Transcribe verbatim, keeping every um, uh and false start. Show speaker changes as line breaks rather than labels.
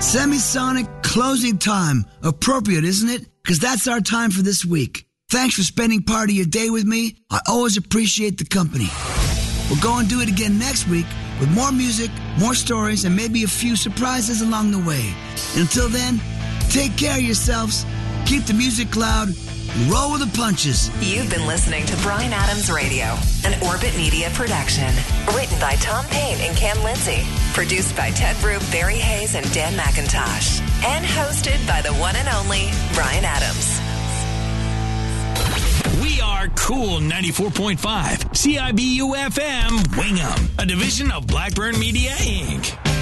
Semisonic closing time. Appropriate, isn't it? Because that's our time for this week. Thanks for spending part of your day with me. I always appreciate the company. We'll go and do it again next week with more music, more stories, and maybe a few surprises along the way. Until then, take care of yourselves, keep the music loud, and roll with the punches.
You've been listening to Bryan Adams Radio, an Orbit Media production. Written by Tom Payne and Cam Lindsay. Produced by Ted Rube, Barry Hayes, and Dan McIntosh. And hosted by the one and only Bryan Adams.
We are Cool ninety-four point five, C I B U F M, Wingham, a division of Blackburn Media, Incorporated.